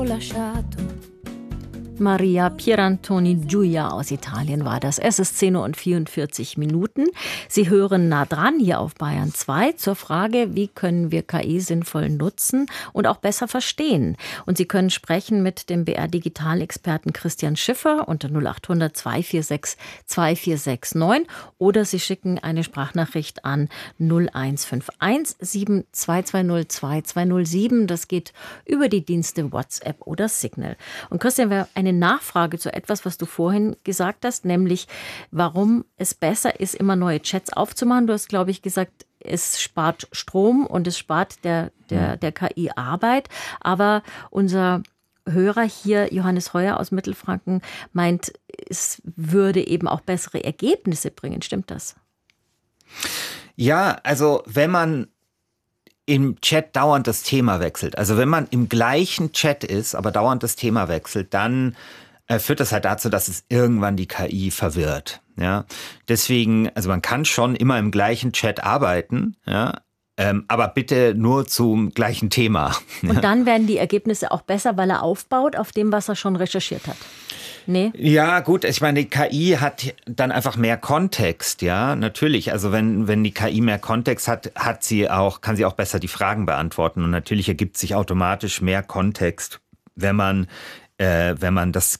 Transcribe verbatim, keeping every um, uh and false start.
Maria Pierantoni Giulia aus Italien war das. Es ist zehn Uhr und vierundvierzig Minuten. Sie hören nah dran hier auf Bayern zwei zur Frage, wie können wir K I sinnvoll nutzen und auch besser verstehen. Und Sie können sprechen mit dem B R-Digitalexperten Christian Schiffer unter null acht hundert zwei vier sechs zwei vier sechs neun oder Sie schicken eine Sprachnachricht an null eins fünf eins sieben zwei zwei null zwei zwei null sieben. Das geht über die Dienste WhatsApp oder Signal. Und Christian, wir eine Nachfrage zu etwas, was du vorhin gesagt hast, nämlich warum es besser ist, immer neue Chats aufzumachen. Du hast, glaube ich, gesagt, es spart Strom und es spart der, der, der K I Arbeit. Aber unser Hörer hier, Johannes Heuer aus Mittelfranken, meint, es würde eben auch bessere Ergebnisse bringen. Stimmt das? Ja, also wenn man im Chat dauernd das Thema wechselt. Also wenn man im gleichen Chat ist, aber dauernd das Thema wechselt, dann äh, führt das halt dazu, dass es irgendwann die K I verwirrt. Ja, deswegen, also man kann schon immer im gleichen Chat arbeiten, ja, ähm, aber bitte nur zum gleichen Thema. Und ja. Dann werden die Ergebnisse auch besser, weil er aufbaut auf dem, was er schon recherchiert hat. Nee. Ja, gut, ich meine, die K I hat dann einfach mehr Kontext, ja, natürlich. Also wenn, wenn die K I mehr Kontext hat, hat sie auch, kann sie auch besser die Fragen beantworten. Und natürlich ergibt sich automatisch mehr Kontext, wenn man, äh, wenn man das